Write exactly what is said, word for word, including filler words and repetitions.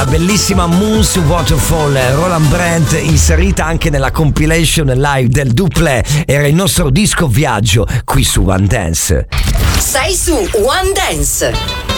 La bellissima Moon's Waterfall, Roland Brandt, inserita anche nella compilation live del Duplé. Era il nostro disco viaggio qui su One Dance. Sei su One Dance.